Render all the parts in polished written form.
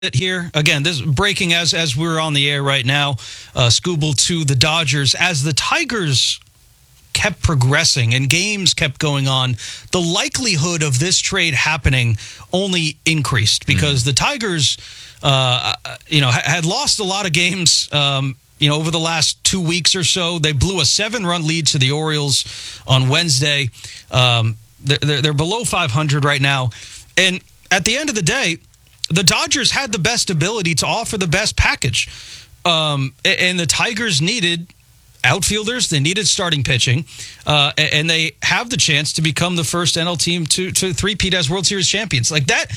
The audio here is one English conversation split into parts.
Here again, this breaking as we're on the air right now. Skubal to the Dodgers as the Tigers kept progressing and games kept going on. The likelihood of this trade happening only increased because the Tigers, had lost a lot of games. Over the last 2 weeks or so, they blew a 7-run lead to the Orioles on Wednesday. They're below 500 right now, and at the end of the day, the Dodgers had the best ability to offer the best package. And the Tigers needed outfielders. They needed starting pitching. And they have the chance to become the first NL team to three-peat as World Series champions. Like that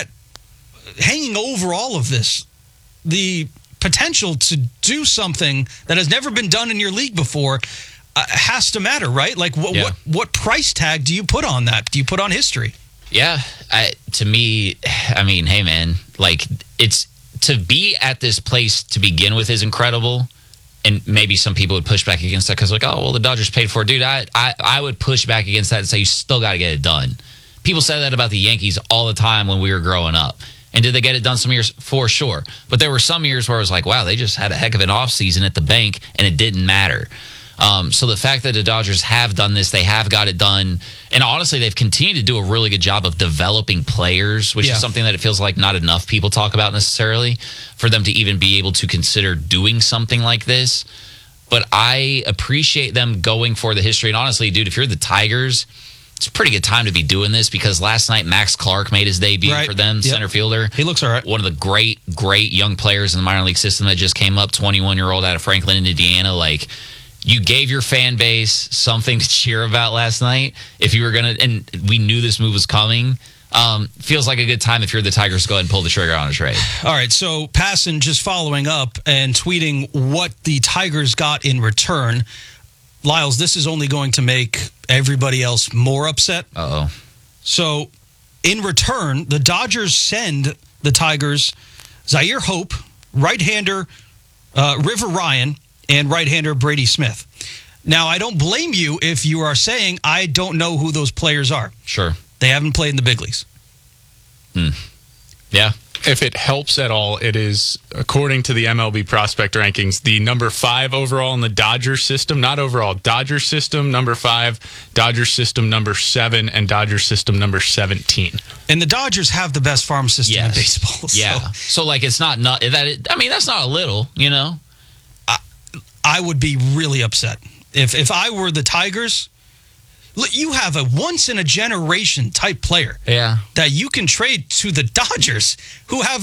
hanging over all of this, the potential to do something that has never been done in your league before has to matter, right? Like what price tag do you put on that? Do you put on history? Yeah, to me, I mean, hey, man, like it's to be at this place to begin with is incredible. And maybe some people would push back against that because like, oh, well, the Dodgers paid for it. Dude, I would push back against that and say you still got to get it done. People said that about the Yankees all the time when we were growing up. And did they get it done some years? For sure. But there were some years where it was like, wow, they just had a heck of an offseason at the bank and it didn't matter. So the fact that the Dodgers have done this, they have got it done. And honestly, they've continued to do a really good job of developing players, which is something that it feels like not enough people talk about necessarily for them to even be able to consider doing something like this. But I appreciate them going for the history. And honestly, dude, if you're the Tigers, it's a pretty good time to be doing this because last night Max Clark made his debut for them, center fielder. He looks all right. One of the great young players in the minor league system that just came up, 21-year-old out of Franklin, Indiana. Like, you gave your fan base something to cheer about last night. If you were going to, and we knew this move was coming, feels like a good time if you're the Tigers to go ahead and pull the trigger on a trade. All right, so Passan just following up and tweeting what the Tigers got in return. Lyles, this is only going to make everybody else more upset. Uh-oh. So, in return, the Dodgers send the Tigers Zaire Hope, right-hander River Ryan, and right-hander Brady Smith. Now, I don't blame you if you are saying, I don't know who those players are. Sure. They haven't played in the big leagues. Yeah. If it helps at all, it is, according to the MLB prospect rankings, the number 5 overall in the Dodgers system. Not overall. Dodgers system, number 5. Dodgers system, number 7. And Dodgers system, number 17. And the Dodgers have the best farm system in baseball. Yeah. So like, it's not that. I mean, that's not a little, you know? I would be really upset. If I were the Tigers, you have a once-in-a-generation type player that you can trade to the Dodgers, who have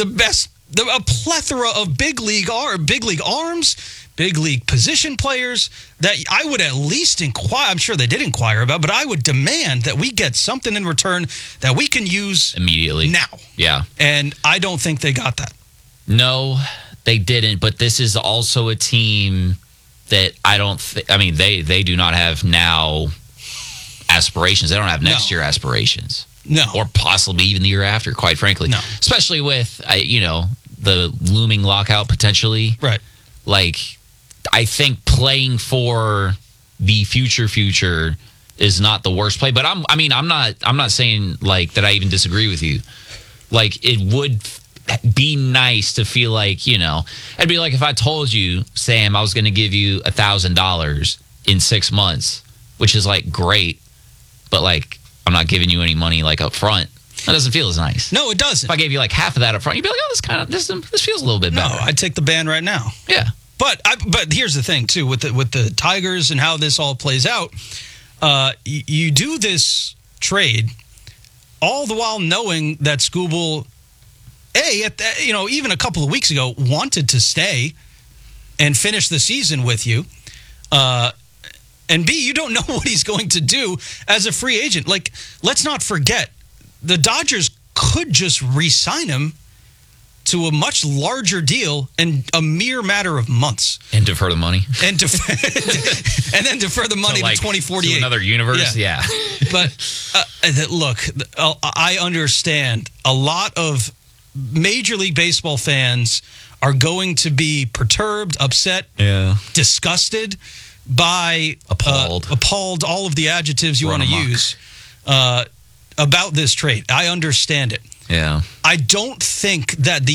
a plethora of big league arms, big league position players that I would at least inquire. I'm sure they did inquire about, but I would demand that we get something in return that we can use immediately now. Yeah. And I don't think they got that. No, they didn't, but this is also a team that they do not have now aspirations. They don't have next year aspirations. No. Or possibly even the year after, quite frankly. No. Especially with, the looming lockout potentially. Right. Like, I think playing for the future is not the worst play. But I'm not saying, like, that I even disagree with you. Like, it would be nice to feel like, it'd be like if I told you, Sam, I was going to give you $1,000 in 6 months, which is like great, but like I'm not giving you any money like up front. That doesn't feel as nice. No, it doesn't. If I gave you like half of that up front, you'd be like, oh, this feels a little bit better. No, I'd take the ban right now. Yeah. But here's the thing too with the Tigers and how this all plays out. You do this trade all the while knowing that Skubal, even a couple of weeks ago, wanted to stay and finish the season with you. And B, you don't know what he's going to do as a free agent. Like, let's not forget, the Dodgers could just re-sign him to a much larger deal in a mere matter of months. And defer the money. And then defer the money to 2048. To another universe, yeah. But look, I understand a lot of Major League Baseball fans are going to be perturbed, upset, disgusted by appalled, all of the adjectives you want to use about this trade. I understand it. Yeah. I don't think that the